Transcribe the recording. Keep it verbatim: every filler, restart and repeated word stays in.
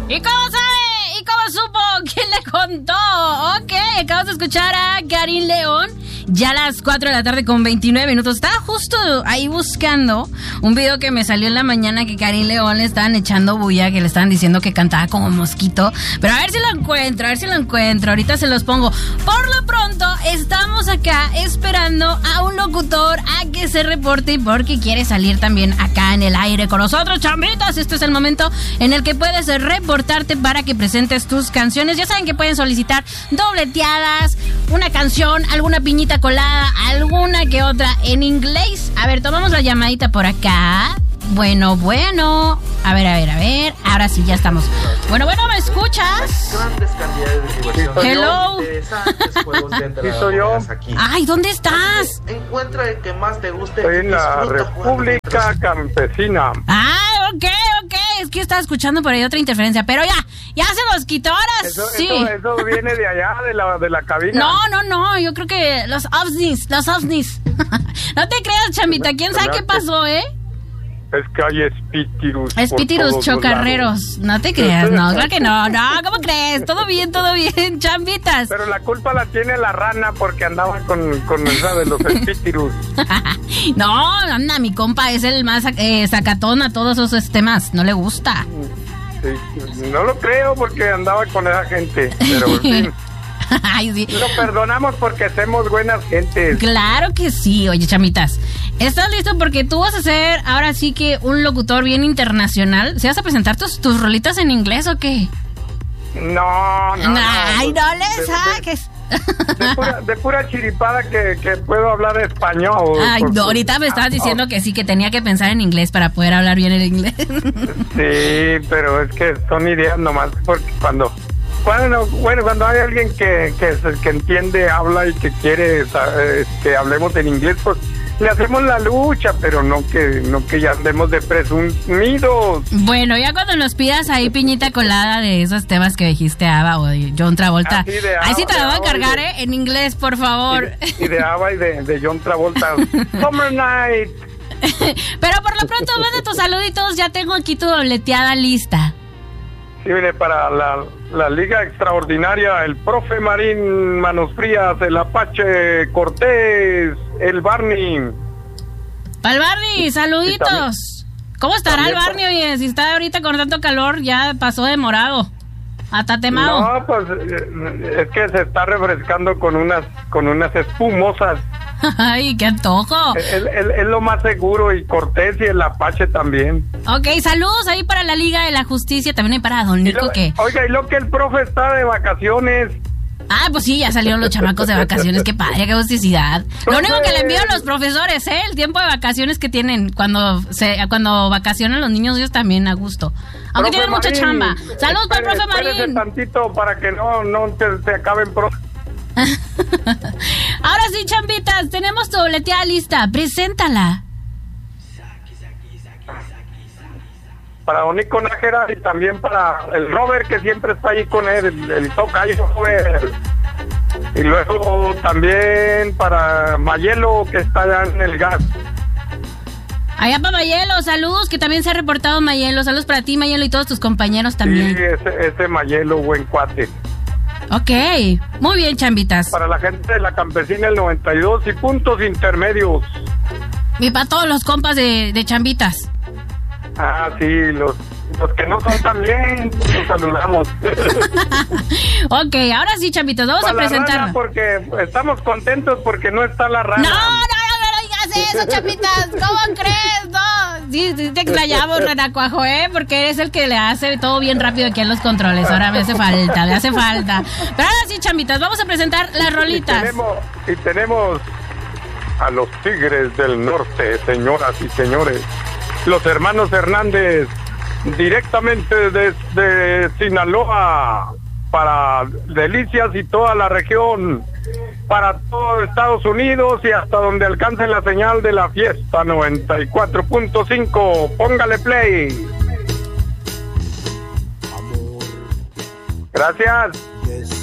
¿Y cómo sabe? ¿Y cómo supo? ¿Quién le contó? Ok, acabamos de escuchar a Karim León. Ya a las cuatro de la tarde con veintinueve minutos. Estaba justo ahí buscando un video que me salió en la mañana que Karim León le estaban echando bulla, que le estaban diciendo que cantaba como mosquito. Pero a ver si lo encuentro, a ver si lo encuentro. Ahorita se los pongo. Por lo pronto, estamos acá esperando a un locutor a que se reporte porque quiere salir también acá en el aire con nosotros, chambitas. Este es el momento en el que puedes reportarte para que presentes tus canciones. Ya saben que pueden solicitar dobleteadas, una canción, alguna piñita colada, alguna que otra en inglés. A ver, tomamos la llamadita por acá. Bueno, bueno. A ver, a ver, a ver. Ahora sí, ya estamos. Bueno, bueno, ¿me escuchas? Grandes cantidades de diversión. Hello. Interesantes juegos de entrenadores aquí. Ay, ¿dónde estás? Encuentra el que más te guste. Estoy en la República Campesina. Ah, ok, ok. Es que estaba escuchando por ahí otra interferencia. Pero ya, ya se nos quitó ahora. Eso, sí. eso, eso viene de allá, de la, de la cabina. No, no, no. Yo creo que los ovnis, los ovnis. No te creas, chamita. ¿Quién sabe qué pasó, eh? Es que hay espíritus. Espíritus chocarreros. No te creas, no, claro que no, no, ¿cómo crees? Todo bien, todo bien, chambitas. Pero la culpa la tiene la rana porque andaba con, con esa de los espíritus. No, anda, mi compa es el más eh, sacatón a todos esos temas, no le gusta. Sí, no lo creo porque andaba con esa gente, pero en fin. Ay, sí. Lo perdonamos porque somos buenas gentes. Claro que sí. Oye, chamitas, ¿estás listo? Porque tú vas a ser ahora sí que un locutor bien internacional. ¿Se vas a presentar tus, tus rolitas en inglés o qué? No, no, no. Ay, no, no le de, saques. De, de, pura, de pura chiripada que, que puedo hablar español. Ay, no, ahorita me estabas diciendo que sí, que tenía que pensar en inglés para poder hablar bien el inglés. Sí, pero es que son ideas nomás porque cuando... Bueno, bueno, cuando hay alguien que, que, que entiende, habla y que quiere que hablemos en inglés, pues le hacemos la lucha, pero no que no que ya andemos de presumidos. Bueno, ya cuando nos pidas ahí piñita colada de esos temas que dijiste, Ava o de John Travolta, ah, sí, de ahí sí te la voy a cargar, de, ¿eh? En inglés, por favor. Y de, y de Ava y de, de John Travolta. Summer Night. Pero por lo pronto, manda tus saluditos, ya tengo aquí tu dobleteada lista. Sí, viene para la, la Liga Extraordinaria, el profe Marín Manos Frías, el Apache Cortés, el Barney. Para el Barney, saluditos. También, ¿cómo estará el Barney? Para... Oye, si está ahorita con tanto calor, ya pasó de morado. Hasta temado. No, pues es que se está refrescando con unas, con unas espumosas. Ay, qué antojo. Es, es, es lo más seguro, y Cortés y el Apache también. Ok, saludos ahí para la Liga de la Justicia, también hay para Don Nico. Lo, que... Oiga, y lo que el profe está de vacaciones. Ah, pues sí, ya salieron los chamacos de vacaciones, qué padre, qué justicidad. Lo único que le envío a los profesores, ¿eh? El tiempo de vacaciones que tienen cuando se cuando vacacionan los niños, ellos también a gusto. Aunque tienen mucha chamba. Saludos para el profe Marín. Tantito para que no, no te, te acaben pronto. Ahora sí, chambitas, tenemos tu dobleteada lista, preséntala. Para Don Nico Nájera y también para el Robert, que siempre está ahí con él, el, el tocayo Robert. Y luego también para Mayelo, que está allá en el gas. Allá para Mayelo, saludos, que también se ha reportado Mayelo. Saludos para ti, Mayelo, y todos tus compañeros también. Sí, ese, ese Mayelo, buen cuate. Ok, muy bien, chambitas. Para la gente de la Campesina, el noventa y dos y puntos intermedios. Y para todos los compas de, de chambitas. Ah, sí, los, los que no son tan bien, los saludamos. Ok, ahora sí, chambitas, vamos para a presentarla. Porque estamos contentos porque no está la rana. No, no, no, no digas eso, chambitas. ¿Cómo crees? No. Sí, sí te extrañamos, Renacuajo, ¿eh? Porque eres el que le hace todo bien rápido aquí en los controles. Ahora me hace falta, me hace falta. Pero ahora sí, chambitas, vamos a presentar las rolitas. Y tenemos, y tenemos a los Tigres del Norte, señoras y señores. Los hermanos Hernández, directamente desde Sinaloa, para Delicias y toda la región, para todo Estados Unidos y hasta donde alcance la señal de la fiesta noventa y cuatro punto cinco. Póngale play. Gracias.